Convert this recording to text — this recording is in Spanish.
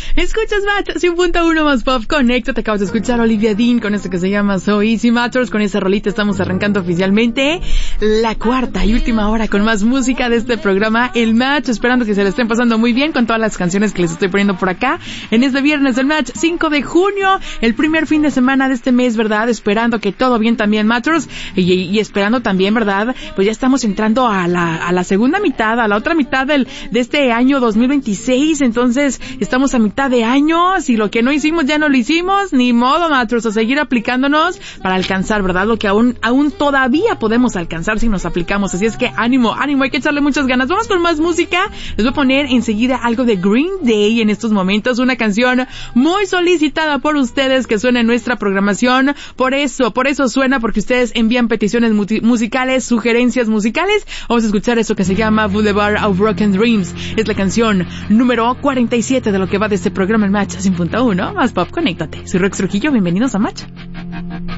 Escuchas Match 100.1 más pop. Conéctate, acabas de escuchar a Olivia Dean con esto que se llama So Easy Matters. Con esa rolita estamos arrancando oficialmente la cuarta y última hora con más música de este programa, El Match. Esperando que se le estén pasando muy bien con todas las canciones que les estoy poniendo por acá en este viernes del Match 5 de junio, el primer fin de semana de este mes, ¿verdad? Esperando que todo bien también, Matters, y esperando también, ¿verdad? Pues ya estamos entrando a la segunda mitad, a la otra mitad de este año 2026. Entonces estamos a mitad de año. Si lo que no hicimos ya no lo hicimos, ni modo, Matters, a seguir aplicándonos para alcanzar, ¿verdad? Lo que aún todavía podemos alcanzar si nos aplicamos. Así es que ánimo, hay que echarle muchas ganas. Vamos con más música. Les voy a poner enseguida algo de Green Day en estos momentos, una canción muy solicitada por ustedes que suena en nuestra programación. Por eso suena, porque ustedes envían peticiones musicales, sugerencias musicales. Vamos a escuchar eso que se llama Boulevard of Broken Dreams. Es la canción número 47 de lo que va de este programa, el Match 100.1 más pop. Conéctate. Soy Rox Trujillo, bienvenidos a Match.